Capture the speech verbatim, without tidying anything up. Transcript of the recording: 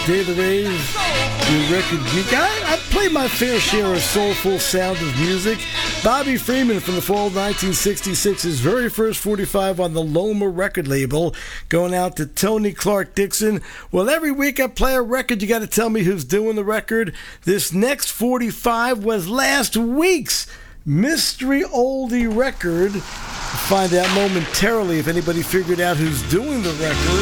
Day of the Rave, the record geek. I, I play my fair share of soulful sound of music. Bobby Freeman from the fall of nineteen sixty-six, his very first forty-five on the Loma record label, going out to Tony Clark Dixon. Well, every week I play a record, you got to tell me who's doing the record. This next forty-five was last week's mystery oldie record. Find out momentarily if anybody figured out who's doing the record.